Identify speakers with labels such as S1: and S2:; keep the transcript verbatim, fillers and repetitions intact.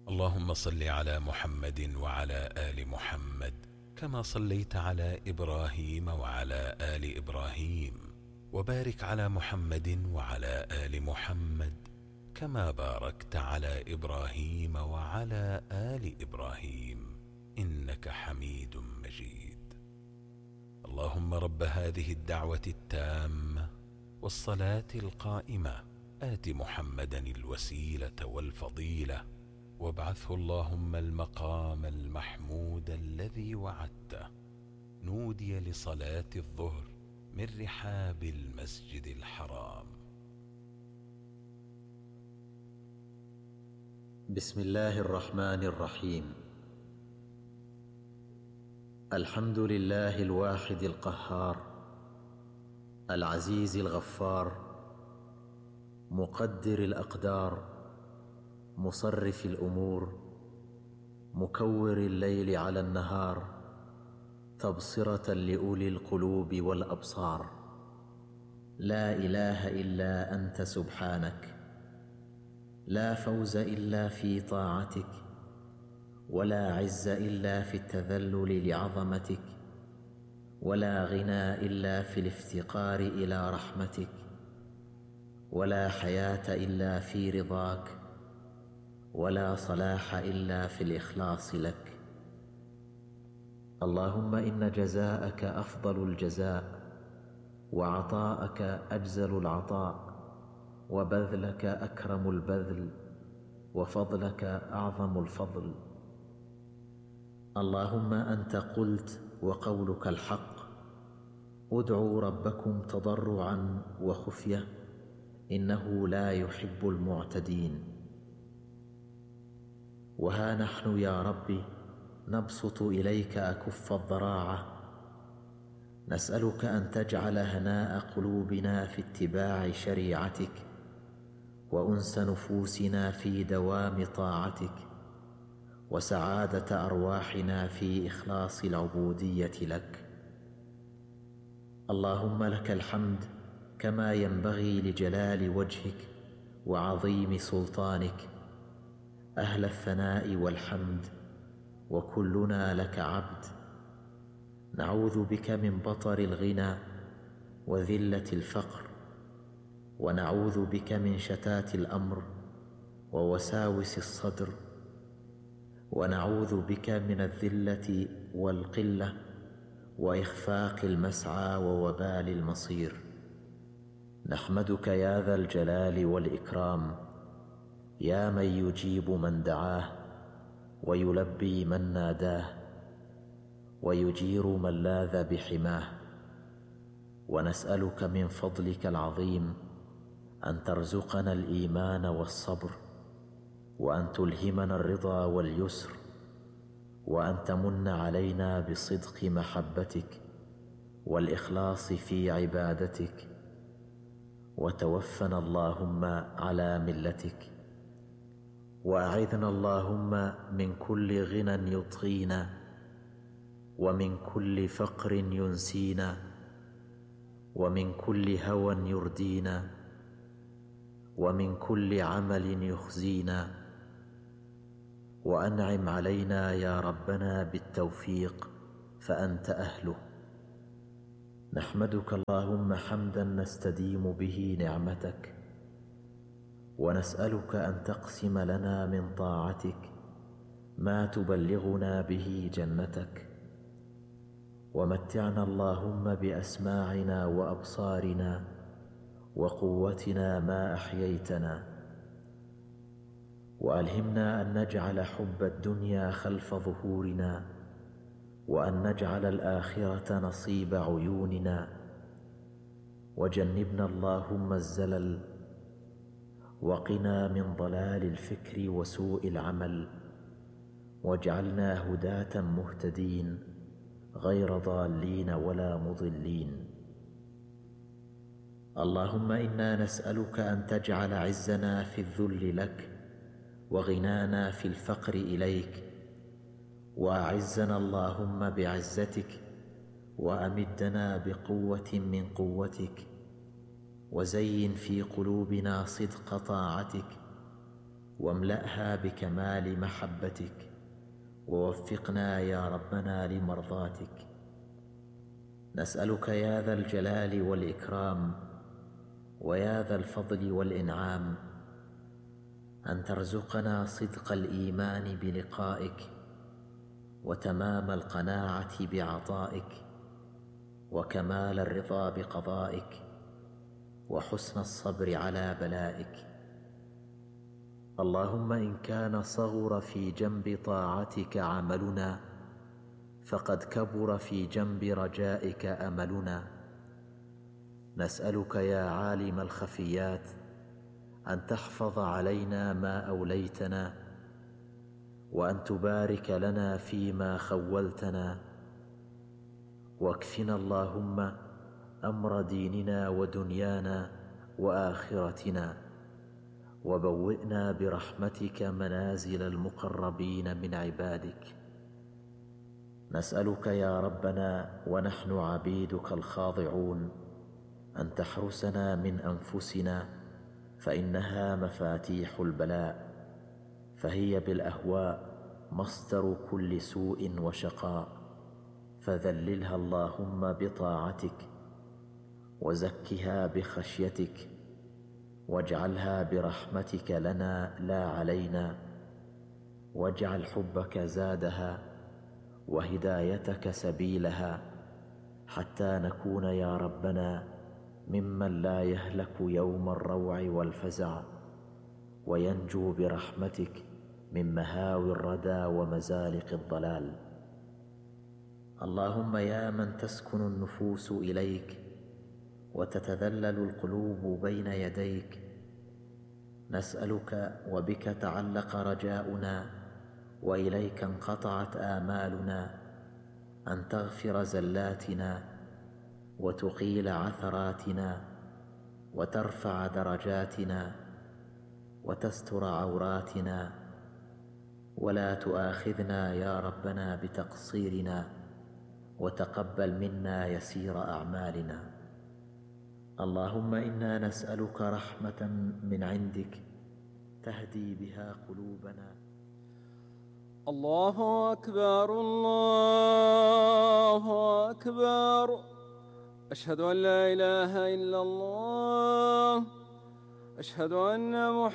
S1: اللهم صل على محمد وعلى آل محمد كما صليت على إبراهيم وعلى آل إبراهيم، وبارك على محمد وعلى آل محمد كما باركت على إبراهيم وعلى آل إبراهيم إنك حميد مجيد. اللهم رب هذه الدعوة التامة والصلاة القائمة آت محمدا الوسيلة والفضيلة وابعثه اللهم المقام المحمود الذي وعدته. نودي لصلاة الظهر من رحاب المسجد الحرام.
S2: بسم الله الرحمن الرحيم. الحمد لله الواحد القهار العزيز الغفار، مقدر الأقدار، مصرف الأمور، مكور الليل على النهار، تبصرة لأولي القلوب والأبصار. لا إله إلا أنت سبحانك، لا فوز إلا في طاعتك، ولا عز إلا في التذلل لعظمتك، ولا غنى إلا في الافتقار إلى رحمتك، ولا حياة إلا في رضاك، ولا صلاح إلا في الإخلاص لك. اللهم إن جزاءك أفضل الجزاء، وعطاءك أجزل العطاء، وبذلك أكرم البذل، وفضلك أعظم الفضل. اللهم أنت قلت وقولك الحق: ادعوا ربكم تضرعا وخفية إنه لا يحب المعتدين. وها نحن يا رب نبسط إليك أكف الضراعة، نسألك أن تجعل هناء قلوبنا في اتباع شريعتك، وأنس نفوسنا في دوام طاعتك، وسعادة أرواحنا في إخلاص العبودية لك. اللهم لك الحمد كما ينبغي لجلال وجهك وعظيم سلطانك، أهل الثناء والحمد، وكلنا لك عبد. نعوذ بك من بطر الغنى وذلة الفقر، ونعوذ بك من شتات الأمر ووساوس الصدر، ونعوذ بك من الذلة والقلة وإخفاق المسعى ووبال المصير. نحمدك يا ذا الجلال والإكرام، يا من يجيب من دعاه، ويلبي من ناداه، ويجير من لاذ بحماه. ونسألك من فضلك العظيم أن ترزقنا الإيمان والصبر، وأن تلهمنا الرضا واليسر، وأن تمن علينا بصدق محبتك والإخلاص في عبادتك، وتوفنا اللهم على ملتك. وأعذنا اللهم من كل غنى يطغينا، ومن كل فقر ينسينا، ومن كل هوى يردينا، ومن كل عمل يخزينا. وأنعم علينا يا ربنا بالتوفيق فأنت أهله. نحمدك اللهم حمدا نستديم به نعمتك، ونسألك أن تقسم لنا من طاعتك ما تبلغنا به جنتك. ومتعنا اللهم بأسماعنا وأبصارنا وقوتنا ما أحييتنا، وألهمنا أن نجعل حب الدنيا خلف ظهورنا، وأن نجعل الآخرة نصيب عيوننا. وجنبنا اللهم الزلل، وقنا من ضلال الفكر وسوء العمل، واجعلنا هداة مهتدين غير ضالين ولا مضلين. اللهم إنا نسألك أن تجعل عزنا في الذل لك، وغنانا في الفقر إليك. وأعزنا اللهم بعزتك، وأمدنا بقوة من قوتك، وزين في قلوبنا صدق طاعتك، واملأها بكمال محبتك، ووفقنا يا ربنا لمرضاتك. نسألك يا ذا الجلال والإكرام ويا ذا الفضل والإنعام أن ترزقنا صدق الإيمان بلقائك، وتمام القناعة بعطائك، وكمال الرضا بقضائك، وحسن الصبر على بلائك. اللهم إن كان صغر في جنب طاعتك عملنا، فقد كبر في جنب رجائك أملنا. نسألك يا عالم الخفيات أن تحفظ علينا ما أوليتنا، وأن تبارك لنا فيما خولتنا، واكفنا اللهم أمر ديننا ودنيانا وآخرتنا، وبوئنا برحمتك منازل المقربين من عبادك. نسألك يا ربنا ونحن عبيدك الخاضعون أن تحرسنا من أنفسنا، فإنها مفاتيح البلاء، فهي بالأهواء مصدر كل سوء وشقاء، فذللها اللهم بطاعتك، وزكها بخشيتك، واجعلها برحمتك لنا لا علينا، واجعل حبك زادها وهدايتك سبيلها، حتى نكون يا ربنا ممن لا يهلك يوم الروع والفزع، وينجو برحمتك من مهاوي الردى ومزالق الضلال. اللهم يا من تسكن النفوس إليك وتتذلل القلوب بين يديك، نسألك وبك تعلق رجاؤنا وإليك انقطعت آمالنا أن تغفر زلاتنا، وتقيل عثراتنا، وترفع درجاتنا، وتستر عوراتنا، ولا تؤاخذنا يا ربنا بتقصيرنا، وتقبل منا يسير أعمالنا. اللهم إنا نسألك رحمة من عندك تهدي بها قلوبنا.
S3: الله أكبر، الله أكبر، أشهد أن لا إله إلا الله، أشهد أن محمد